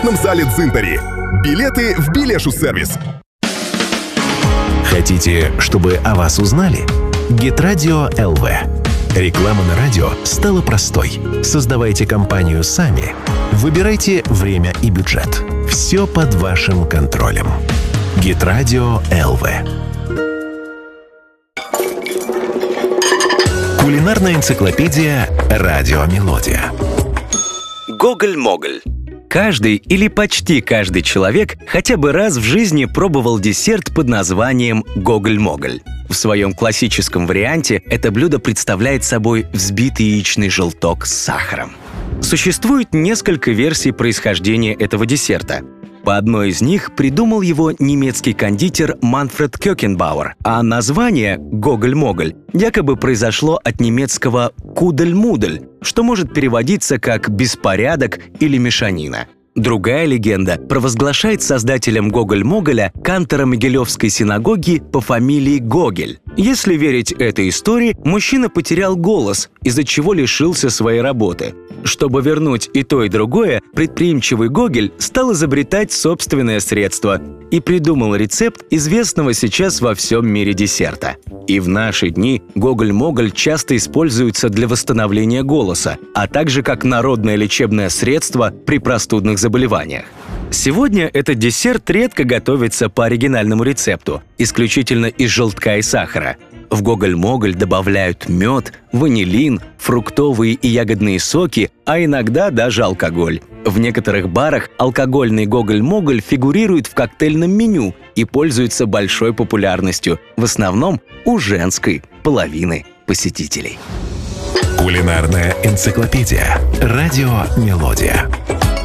В зале Дзинтари. Билеты в Билешу-сервис. Хотите, чтобы о вас узнали? Геtradio ЛВ. Реклама на радио стала простой. Создавайте компанию сами. Выбирайте время и бюджет. Все под вашим контролем. Геtradio ЛВ. Кулинарная энциклопедия «Радиомелодия». Гоголь-моголь. Каждый или почти каждый человек хотя бы раз в жизни пробовал десерт под названием гоголь-моголь. В своем классическом варианте это блюдо представляет собой взбитый яичный желток с сахаром. Существует несколько версий происхождения этого десерта. По одной из них придумал его немецкий кондитер Манфред Кёкенбауэр, а название «гоголь-моголь» якобы произошло от немецкого «кудель-мудель», что может переводиться как «беспорядок» или «мешанина». Другая легенда провозглашает создателем гоголь-моголя кантора Могилевской синагоги по фамилии Гогель. Если верить этой истории, мужчина потерял голос, из-за чего лишился своей работы. Чтобы вернуть и то, и другое, предприимчивый Гогель стал изобретать собственное средство и придумал рецепт известного сейчас во всем мире десерта. И в наши дни гоголь-моголь часто используется для восстановления голоса, а также как народное лечебное средство при простудных заболеваниях. Сегодня этот десерт редко готовится по оригинальному рецепту, исключительно из желтка и сахара. В гоголь-моголь добавляют мед, ванилин, фруктовые и ягодные соки, а иногда даже алкоголь. В некоторых барах алкогольный гоголь-моголь фигурирует в коктейльном меню и пользуется большой популярностью, в основном у женской половины посетителей. Кулинарная энциклопедия. Радиомелодия.